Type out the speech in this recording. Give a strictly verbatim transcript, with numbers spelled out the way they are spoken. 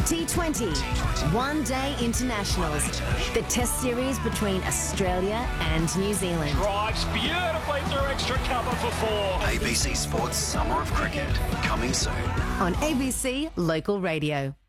T twenty, One Day Internationals, the test series between Australia and New Zealand. Drives beautifully through extra cover for four. A B C Sports Summer of Cricket, coming soon. On A B C Local Radio.